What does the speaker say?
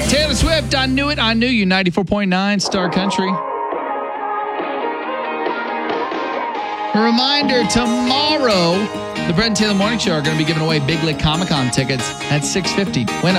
Taylor Swift, I Knew It, I Knew You, 94.9 Star Country. A reminder, tomorrow, the Brett and Taylor Morning Show are going to be giving away Big Lick Comic-Con tickets at 6:50. Win 'em.